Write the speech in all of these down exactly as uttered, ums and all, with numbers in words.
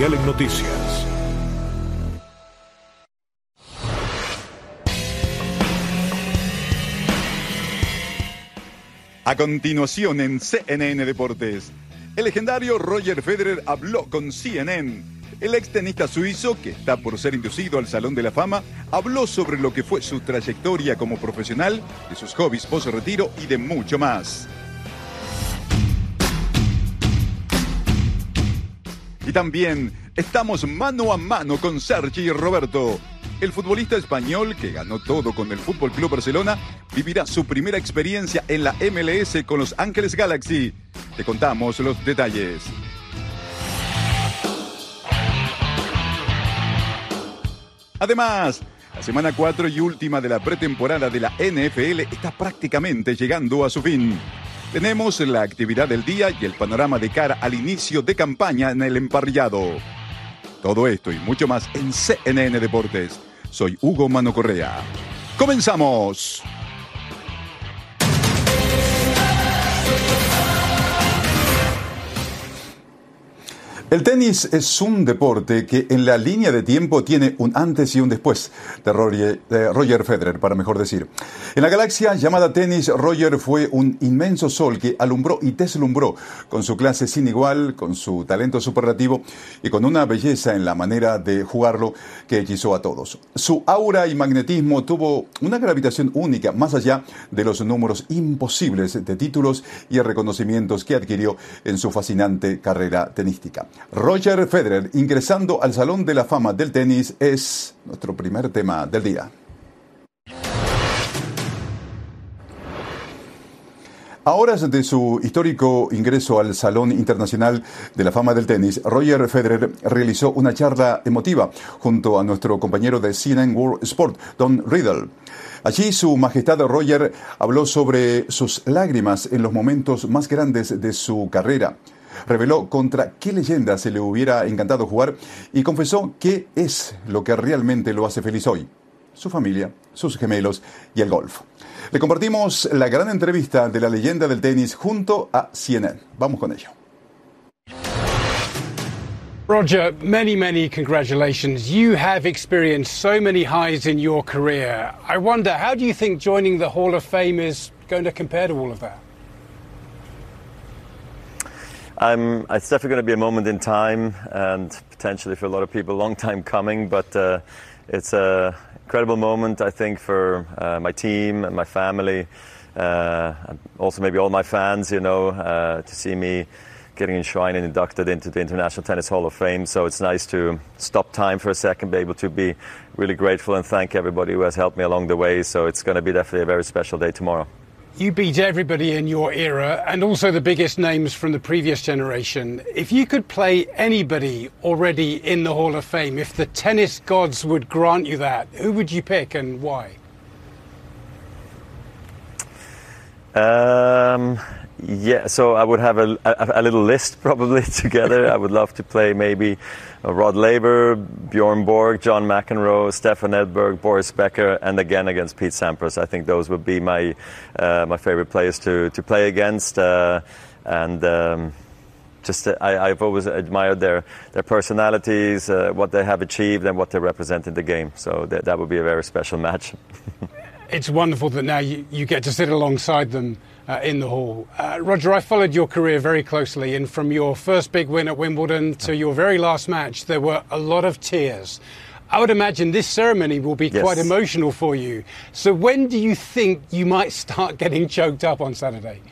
Mundial en Noticias. A continuación en C N N Deportes, el legendario Roger Federer habló con C N N. El ex tenista suizo, que está por ser inducido al Salón de la Fama, habló sobre lo que fue su trayectoria como profesional, de sus hobbies post-retiro y de mucho más. Y también estamos mano a mano con Sergi Roberto. El futbolista español, que ganó todo con el Fútbol Club Barcelona, vivirá su primera experiencia en la M L S con Los Ángeles Galaxy. Te contamos los detalles. Además, la semana cuatro y última de la pretemporada de la N F L está prácticamente llegando a su fin. Tenemos la actividad del día y el panorama de cara al inicio de campaña en el emparrillado. Todo esto y mucho más en C N N Deportes. Soy Hugo Mano Correa. ¡Comenzamos! El tenis es un deporte que en la línea de tiempo tiene un antes y un después de Roger, de Roger Federer, para mejor decir. En la galaxia llamada tenis, Roger fue un inmenso sol que alumbró y deslumbró con su clase sin igual, con su talento superlativo y con una belleza en la manera de jugarlo que hechizó a todos. Su aura y magnetismo tuvo una gravitación única, más allá de los números imposibles de títulos y reconocimientos que adquirió en su fascinante carrera tenística. Roger Federer, ingresando al Salón de la Fama del Tenis, es nuestro primer tema del día. A horas de su histórico ingreso al Salón Internacional de la Fama del Tenis, Roger Federer realizó una charla emotiva junto a nuestro compañero de C N N World Sport, Don Riddle. Allí su majestad Roger habló sobre sus lágrimas en los momentos más grandes de su carrera. Reveló contra qué leyenda se le hubiera encantado jugar y confesó qué es lo que realmente lo hace feliz hoy: su familia, sus gemelos y el golf. Le compartimos la gran entrevista de la leyenda del tenis junto a C N N. Vamos con ello. Roger, many, many congratulations. You have experienced so many highs in your career. I wonder, how do you think joining the Hall of Fame is going to compare to all of that? Um, it's definitely going to be a moment in time, and potentially for a lot of people, a long time coming. But uh, it's an incredible moment, I think, for uh, my team and my family, uh, and also maybe all my fans. You know, uh, to see me getting enshrined and inducted into the International Tennis Hall of Fame. So it's nice to stop time for a second, be able to be really grateful and thank everybody who has helped me along the way. So it's going to be definitely a very special day tomorrow. You beat everybody in your era and also the biggest names from the previous generation. If you could play anybody already in the Hall of Fame, if the tennis gods would grant you that, who would you pick and why? Um, yeah, so I would have a, a, a little list probably together. I would love to play maybe Rod Laver, Bjorn Borg, John McEnroe, Stefan Edberg, Boris Becker, and again against Pete Sampras. I think those would be my uh, my favorite players to, to play against. Uh, and um, just uh, I, I've always admired their, their personalities, uh, what they have achieved, and what they represent in the game. So that, that would be a very special match. It's wonderful that now you, you get to sit alongside them uh, in the hall. Uh, Roger, I followed your career very closely, and from your first big win at Wimbledon to your very last match, there were a lot of tears. I would imagine this ceremony will be Yes. quite emotional for you. So when do you think you might start getting choked up on Saturday?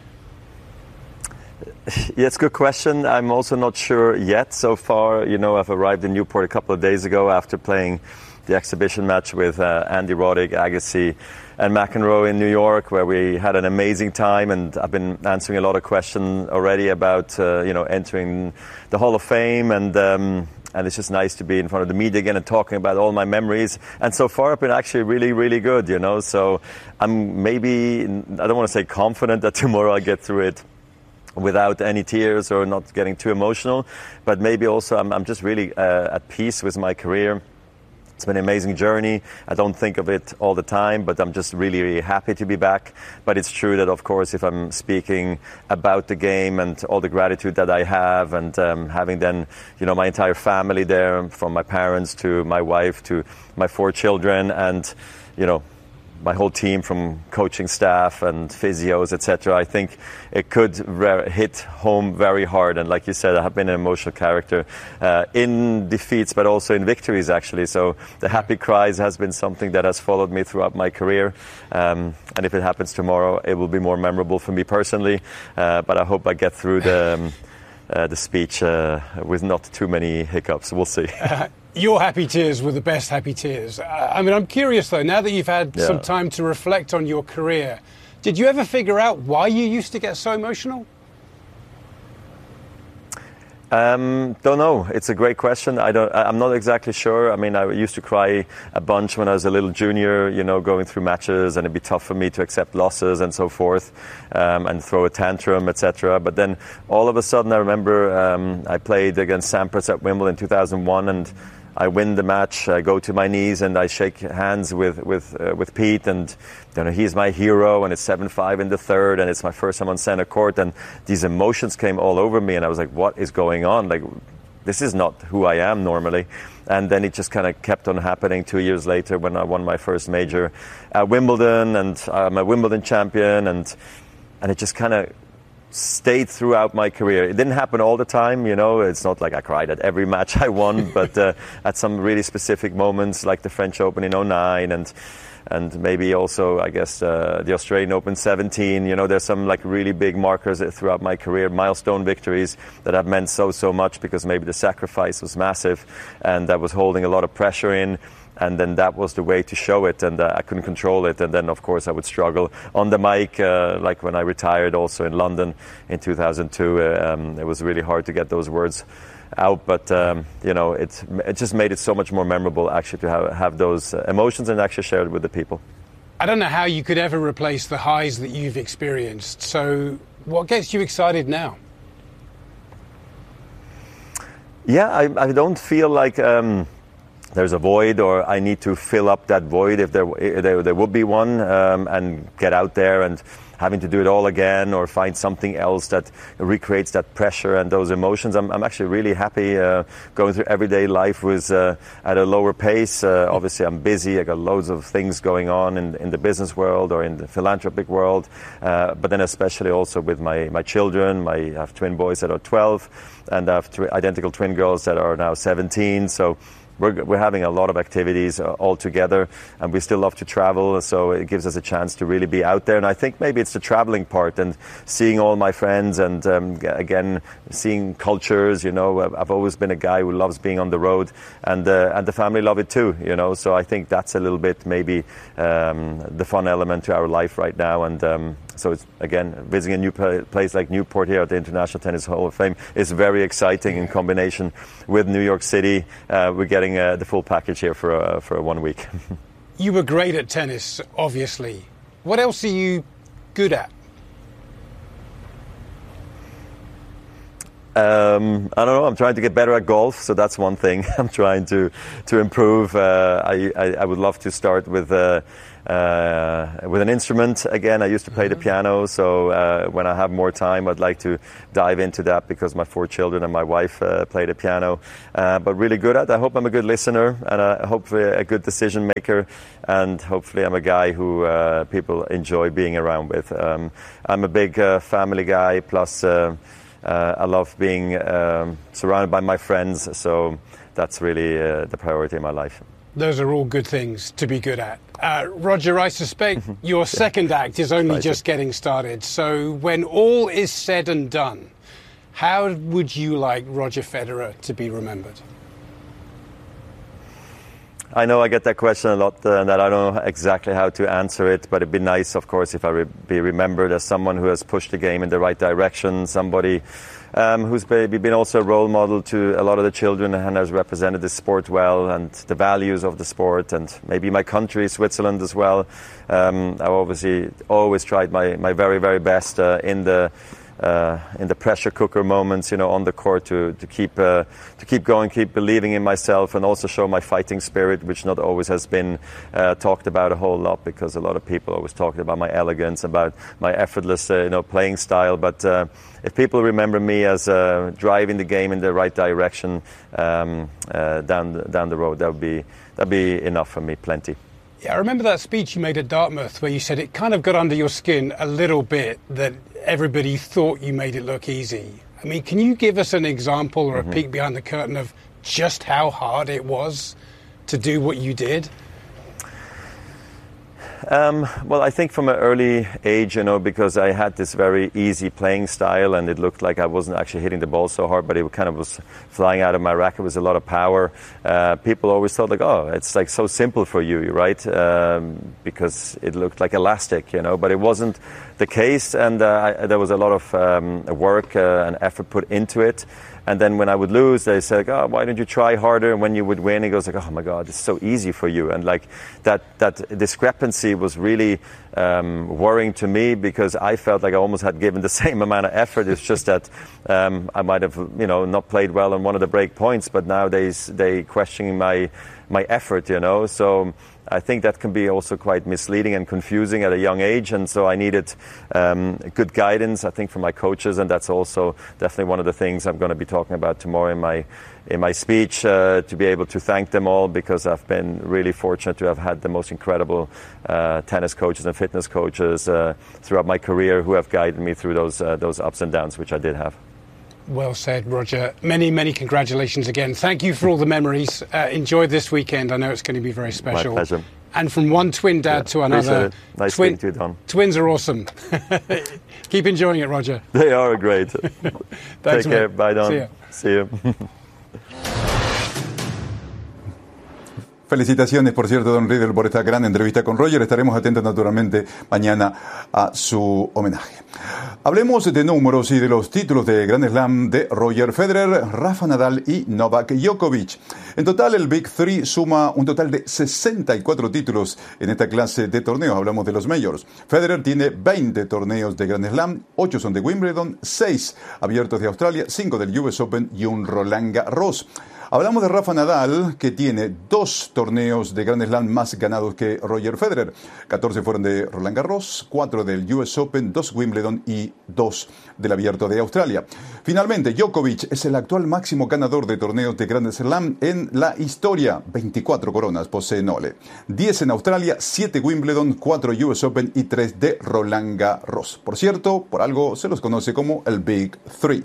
Yeah, it's a good question. I'm also not sure yet. So far, you know, I've arrived in Newport a couple of days ago after playing the exhibition match with uh, Andy Roddick, Agassi, and McEnroe in New York, where we had an amazing time. And I've been answering a lot of questions already about, uh, you know, entering the Hall of Fame. And um, and it's just nice to be in front of the media again and talking about all my memories. And so far, I've been actually really, really good, you know. So I'm maybe, I don't want to say confident that tomorrow I'll get through it without any tears or not getting too emotional. But maybe also I'm, I'm just really uh, at peace with my career. It's been an amazing journey. I don't think of it all the time, but I'm just really, really happy to be back. But it's true that, of course, if I'm speaking about the game and all the gratitude that I have, and um, having then, you know, my entire family there, from my parents to my wife to my four children, and, you know, my whole team from coaching staff and physios, et cetera. I think it could re- hit home very hard. And like you said, I have been an emotional character uh, in defeats, but also in victories, actually. So the happy cries has been something that has followed me throughout my career. Um, and if it happens tomorrow, it will be more memorable for me personally. Uh, but I hope I get through the, um, uh, the speech uh, with not too many hiccups. We'll see. Your happy tears were the best happy tears. I mean, I'm curious, though, now that you've had yeah. some time to reflect on your career, did you ever figure out why you used to get so emotional? Um, don't know. It's a great question. I don't, I'm not exactly sure. I mean, I used to cry a bunch when I was a little junior, you know, going through matches, and it'd be tough for me to accept losses and so forth, um, and throw a tantrum, et cetera. But then all of a sudden, I remember um, I played against Sampras at Wimbledon in two thousand one, and I win the match. I go to my knees and I shake hands with with uh, with Pete, and you know, he's my hero. And it's seven five in the third, and it's my first time on center court. And these emotions came all over me, and I was like, "What is going on? Like, this is not who I am normally." And then it just kind of kept on happening. Two years later, when I won my first major at Wimbledon, and I'm a Wimbledon champion, and and it just kind of stayed throughout my career. It didn't happen all the time, you know. It's not like I cried at every match I won, but uh, at some really specific moments, like the French Open in oh nine, and and maybe also, I guess, uh, the Australian Open seventeen. You know, there's some like really big markers throughout my career, milestone victories that have meant so, so much, because maybe the sacrifice was massive, and I was holding a lot of pressure in. And then that was the way to show it, and uh, I couldn't control it. And then, of course, I would struggle on the mic, uh, like when I retired also in London in two thousand two. Uh, um, it was really hard to get those words out, but um, you know, it, it just made it so much more memorable, actually, to have, have those uh, emotions and actually share it with the people. I don't know how you could ever replace the highs that you've experienced. So what gets you excited now? Yeah, I, I don't feel like Um, there's a void, or I need to fill up that void, if there if there, there would be one, um, and get out there and having to do it all again, or find something else that recreates that pressure and those emotions. I'm, I'm actually really happy uh, going through everyday life with uh, at a lower pace. Uh, obviously, I'm busy. I got loads of things going on in, in the business world or in the philanthropic world, uh, but then especially also with my, my children. My, I have twin boys that are twelve, and I have tw- identical twin girls that are now seventeen. So We're, we're having a lot of activities uh, all together, and we still love to travel, so it gives us a chance to really be out there. And I think maybe it's the traveling part and seeing all my friends, and um, again, seeing cultures. You know, I've always been a guy who loves being on the road, and uh, and the family love it too. You know, so I think that's a little bit maybe um, the fun element to our life right now. And um, so it's, again, visiting a new place like Newport here at the International Tennis Hall of Fame is very exciting in combination with New York City. Uh, we're getting Uh, the full package here for uh, for one week. You were great at tennis, obviously. What else are you good at? Um, I don't know. I'm trying to get better at golf, so that's one thing. I'm trying to to improve. Uh, I, I I would love to start with uh, uh, with an instrument again. I used to play mm-hmm. the piano, so uh, when I have more time, I'd like to dive into that, because my four children and my wife uh, play the piano. Uh, but really good at. I hope I'm a good listener, and uh, hopefully a good decision maker, and hopefully I'm a guy who uh, people enjoy being around with. Um, I'm a big uh, family guy, plus. Uh, Uh, I love being um, surrounded by my friends, so that's really uh, the priority in my life. Those are all good things to be good at. Uh, Roger, I suspect your second act is only just getting started. So when all is said and done, how would you like Roger Federer to be remembered? I know I get that question a lot, uh, and that I don't know exactly how to answer it, but it'd be nice, of course, if I re- be remembered as someone who has pushed the game in the right direction, somebody um, who's maybe been also a role model to a lot of the children and has represented the sport well and the values of the sport, and maybe my country, Switzerland, as well. Um, I've obviously always tried my, my very, very best uh, in the uh, in the pressure cooker moments, you know, on the court to to keep uh, to keep going, keep believing in myself, and also show my fighting spirit, which not always has been uh, talked about a whole lot, because a lot of people always talked about my elegance, about my effortless, uh, you know, playing style. But uh, if people remember me as uh, driving the game in the right direction um, uh, down the, down the road, that would be that'd be enough for me, plenty. Yeah, I remember that speech you made at Dartmouth where you said it kind of got under your skin a little bit that everybody thought you made it look easy. I mean, can you give us an example or a mm-hmm. peek behind the curtain of just how hard it was to do what you did? Um, well, I think from an early age, you know, because I had this very easy playing style, and it looked like I wasn't actually hitting the ball so hard, but it kind of was flying out of my racket. It was a lot of power. Uh, people always thought like, oh, it's like so simple for you, right? Um, because it looked like elastic, you know, but it wasn't the case, and uh, I, there was a lot of um, work uh, and effort put into it. And then when I would lose, they said, oh, why don't you try harder? And when you would win, it goes like, oh my God, it's so easy for you. And like that, that discrepancy was really um, worrying to me, because I felt like I almost had given the same amount of effort. It's just that um, I might have, you know, not played well on one of the break points, but nowadays they questioning my, my effort, you know. So I think that can be also quite misleading and confusing at a young age, and so I needed um, good guidance, I think, from my coaches, and that's also definitely one of the things I'm going to be talking about tomorrow in my in my speech, uh, to be able to thank them all, because I've been really fortunate to have had the most incredible uh, tennis coaches and fitness coaches uh, throughout my career who have guided me through those uh, those ups and downs, which I did have. Well said, Roger. Many, many congratulations again. Thank you for all the memories. Uh, enjoy this weekend. I know it's going to be very special. My pleasure. And from one twin dad yeah, to another. Nice twin, to you, Don. Twins are awesome. Keep enjoying it, Roger. They are great. Thanks, Take care. mate. Bye, Don. See you. See you. Felicitaciones, por cierto, Don Riedel, por esta gran entrevista con Roger. Estaremos atentos, naturalmente, mañana a su homenaje. Hablemos de números y de los títulos de Grand Slam de Roger Federer, Rafa Nadal y Novak Djokovic. En total, el Big Three suma un total de sesenta y cuatro títulos en esta clase de torneos. Hablamos de los Majors. Federer tiene veinte torneos de Grand Slam, ocho son de Wimbledon, seis abiertos de Australia, cinco del U S Open y un Roland Garros. Hablamos de Rafa Nadal, que tiene dos torneos de Grand Slam más ganados que Roger Federer. catorce fueron de Roland Garros, cuatro del U S Open, dos Wimbledon y dos del Abierto de Australia. Finalmente, Djokovic es el actual máximo ganador de torneos de Grand Slam en la historia. veinticuatro coronas posee Nole. diez en Australia, siete Wimbledon, cuatro U S Open y tres de Roland Garros. Por cierto, por algo se los conoce como el Big Three.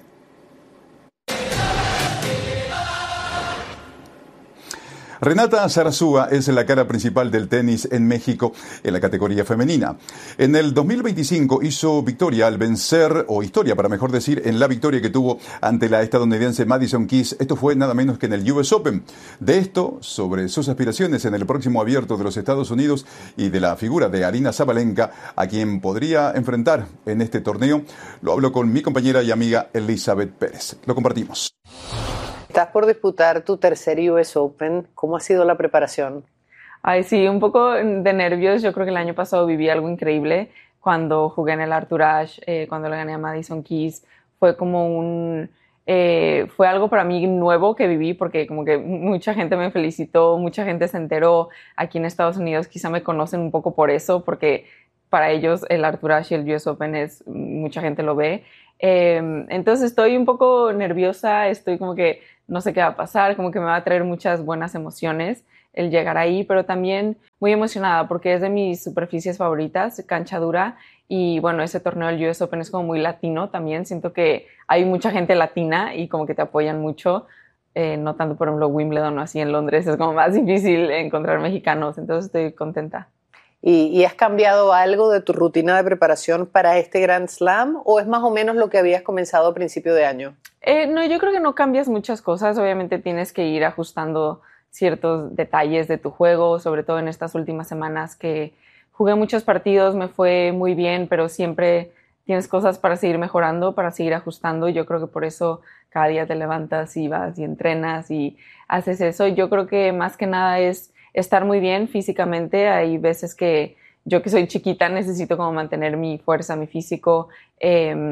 Renata Zarazúa es la cara principal del tenis en México en la categoría femenina. En el dos mil veinticinco hizo victoria al vencer, o historia para mejor decir, en la victoria que tuvo ante la estadounidense Madison Keys. Esto fue nada menos que en el U S Open. De esto, sobre sus aspiraciones en el próximo Abierto de los Estados Unidos y de la figura de Aryna Sabalenka, a quien podría enfrentar en este torneo, lo hablo con mi compañera y amiga Elizabeth Pérez. Lo compartimos. Estás por disputar tu tercer U S Open. ¿Cómo ha sido la preparación? Ay, sí, un poco de nervios. Yo creo que el año pasado viví algo increíble cuando jugué en el Arthur Ashe, eh, cuando le gané a Madison Keys. Fue como un... Eh, fue algo para mí nuevo que viví, porque como que mucha gente me felicitó, mucha gente se enteró. Aquí en Estados Unidos quizá me conocen un poco por eso, porque para ellos el Arthur Ashe y el U S Open es... mucha gente lo ve. Eh, entonces estoy un poco nerviosa, estoy como que no sé qué va a pasar, como que me va a traer muchas buenas emociones el llegar ahí, pero también muy emocionada porque es de mis superficies favoritas, cancha dura, y bueno, ese torneo del U S Open es como muy latino también, siento que hay mucha gente latina y como que te apoyan mucho, eh, no tanto por ejemplo Wimbledon o así en Londres, es como más difícil encontrar mexicanos, entonces estoy contenta. ¿Y, ¿Y has cambiado algo de tu rutina de preparación para este Grand Slam o es más o menos lo que habías comenzado a principio de año? Eh, no, yo creo que no cambias muchas cosas. Obviamente tienes que ir ajustando ciertos detalles de tu juego, sobre todo en estas últimas semanas que jugué muchos partidos, me fue muy bien, pero siempre tienes cosas para seguir mejorando, para seguir ajustando. Y yo creo que por eso cada día te levantas y vas y entrenas y haces eso. Y yo creo que más que nada es estar muy bien físicamente. Hay veces que yo, que soy chiquita, necesito como mantener mi fuerza, mi físico, eh,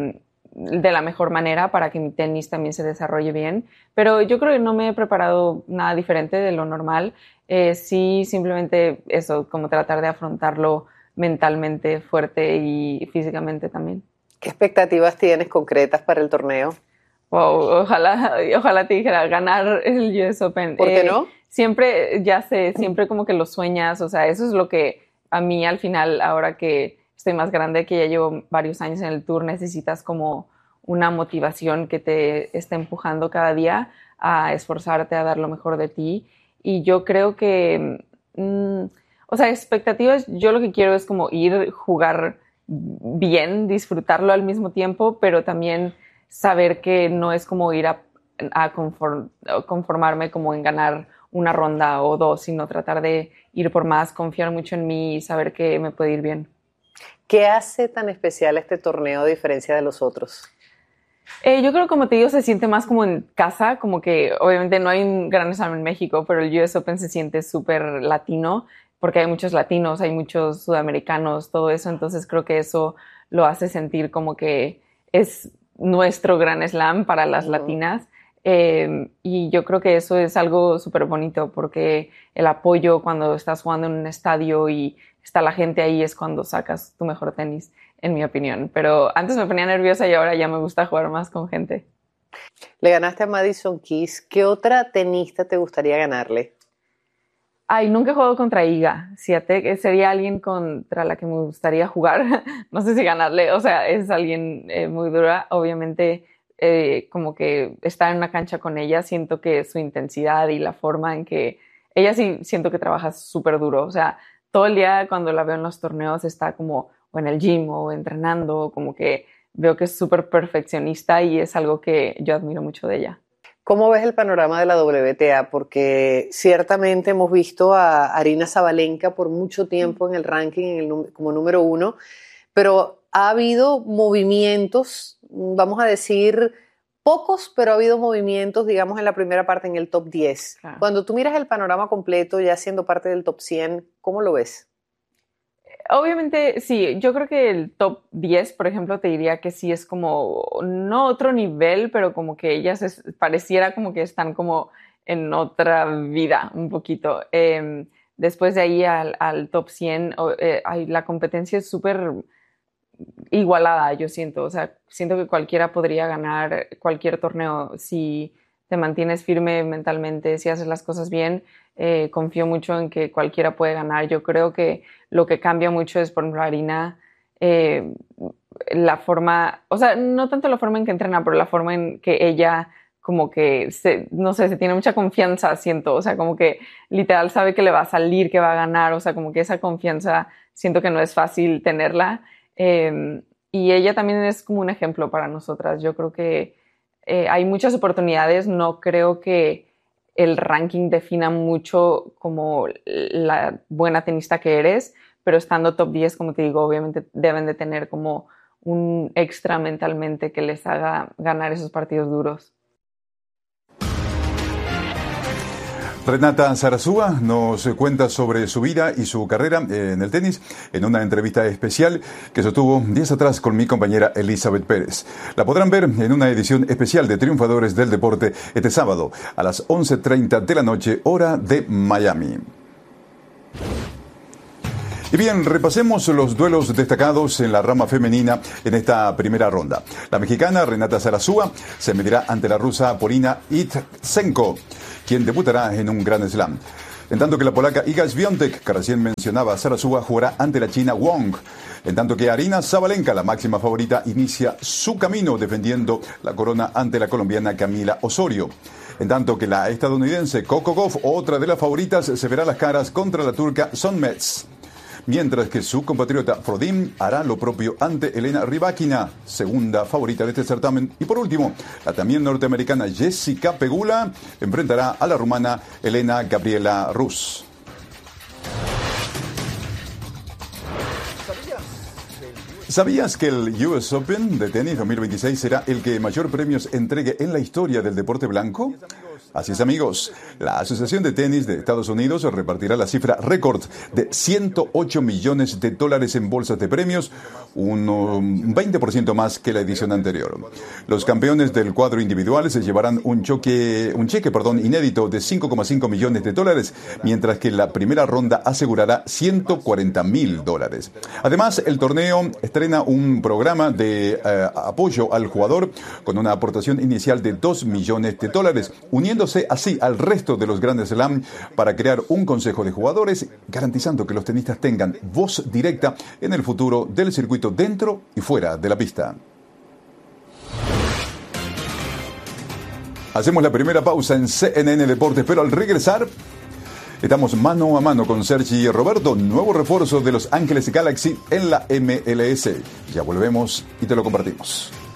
de la mejor manera para que mi tenis también se desarrolle bien. Pero yo creo que no me he preparado nada diferente de lo normal. Eh, sí, simplemente eso, como tratar de afrontarlo mentalmente fuerte y físicamente también. ¿Qué expectativas tienes concretas para el torneo? Wow, ojalá, ojalá te dijera ganar el U S Open. ¿Por qué eh, no? Siempre, ya sé, siempre como que lo sueñas, o sea, eso es lo que a mí al final, ahora que estoy más grande, que ya llevo varios años en el tour, necesitas como una motivación que te esté empujando cada día a esforzarte, a dar lo mejor de ti. Y yo creo que, mmm, o sea, expectativas, yo lo que quiero es como ir, jugar bien, disfrutarlo al mismo tiempo, pero también saber que no es como ir a, a conform, conformarme como en ganar una ronda o dos, sino tratar de ir por más, confiar mucho en mí y saber que me puede ir bien. ¿Qué hace tan especial este torneo a diferencia de los otros? Eh, yo creo, como te digo, se siente más como en casa, como que obviamente no hay un Grand Slam en México, pero el U S Open se siente súper latino, porque hay muchos latinos, hay muchos sudamericanos, todo eso, entonces creo que eso lo hace sentir como que es nuestro Grand Slam para las uh-huh. latinas. Eh, y yo creo que eso es algo súper bonito, porque el apoyo cuando estás jugando en un estadio y está la gente ahí es cuando sacas tu mejor tenis, en mi opinión. Pero antes me ponía nerviosa y ahora ya me gusta jugar más con gente. Le ganaste a Madison Keys. ¿Qué otra tenista te gustaría ganarle? Ay, nunca he jugado contra Iga. Fíjate, sería alguien contra la que me gustaría jugar. No sé si ganarle, o sea, es alguien eh, muy dura. Obviamente, eh, como que estar en una cancha con ella, siento que su intensidad y la forma en que... Ella sí siento que trabaja súper duro. O sea, todo el día cuando la veo en los torneos está como o en el gym o entrenando, como que veo que es súper perfeccionista y es algo que yo admiro mucho de ella. ¿Cómo ves el panorama de la W T A? Porque ciertamente hemos visto a Aryna Sabalenka por mucho tiempo en el ranking en el, como número uno, pero ha habido movimientos, vamos a decir, pocos, pero ha habido movimientos, digamos, en la primera parte, en el top diez. Claro. Cuando tú miras el panorama completo, ya siendo parte del top cien, ¿cómo lo ves? Obviamente, sí, yo creo que el top diez, por ejemplo, te diría que sí es como, no otro nivel, pero como que ellas es, pareciera como que están como en otra vida un poquito. Eh, después de ahí al, al top cien, eh, hay, la competencia es súper igualada, yo siento. O sea, siento que cualquiera podría ganar cualquier torneo si te mantienes firme mentalmente, si haces las cosas bien. Eh, confío mucho en que cualquiera puede ganar. Yo creo que lo que cambia mucho es, por ejemplo, Aryna, eh, la forma, o sea, no tanto la forma en que entrena, pero la forma en que ella como que, se, no sé, se tiene mucha confianza, siento, o sea, como que literal sabe que le va a salir, que va a ganar, o sea, como que esa confianza siento que no es fácil tenerla. Eh, y ella también es como un ejemplo para nosotras. Yo creo que eh, hay muchas oportunidades, no creo que el ranking defina mucho como la buena tenista que eres, pero estando top diez, como te digo, obviamente deben de tener como un extra mentalmente que les haga ganar esos partidos duros. Renata Zarazúa nos cuenta sobre su vida y su carrera en el tenis en una entrevista especial que sostuvo días atrás con mi compañera Elizabeth Pérez. La podrán ver en una edición especial de Triunfadores del Deporte este sábado a las once treinta de la noche, hora de Miami. Y bien, repasemos los duelos destacados en la rama femenina en esta primera ronda. La mexicana Renata Zarazúa se medirá ante la rusa Polina Itsenko, quien debutará en un Grand Slam. En tanto que la polaca Iga Świątek, que recién mencionaba Zarazúa, jugará ante la china Wong. En tanto que Aryna Sabalenka, la máxima favorita, inicia su camino defendiendo la corona ante la colombiana Camila Osorio. En tanto que la estadounidense Coco Gauff, otra de las favoritas, se verá las caras contra la turca Sonmez. Mientras que su compatriota Frodin hará lo propio ante Elena Rybakina, segunda favorita de este certamen. Y por último, la también norteamericana Jessica Pegula enfrentará a la rumana Elena Gabriela Rus. ¿Sabías que el U S Open de tenis dos mil veintiséis será el que mayor premios entregue en la historia del deporte blanco? Así es, amigos. La Asociación de Tenis de Estados Unidos repartirá la cifra récord de ciento ocho millones de dólares en bolsas de premios, un veinte por ciento más que la edición anterior. Los campeones del cuadro individual se llevarán un, choque, un cheque perdón, inédito de cinco coma cinco millones de dólares, mientras que la primera ronda asegurará ciento cuarenta mil dólares. Además, el torneo estrena un programa de eh, apoyo al jugador con una aportación inicial de dos millones de dólares, uniéndose así al resto de los Grand Slam para crear un consejo de jugadores, garantizando que los tenistas tengan voz directa en el futuro del circuito dentro y fuera de la pista. Hacemos la primera pausa en C N N Deportes, pero al regresar estamos mano a mano con Sergi Roberto, nuevo refuerzo de Los Ángeles Galaxy en la M L S. Ya volvemos y te lo compartimos.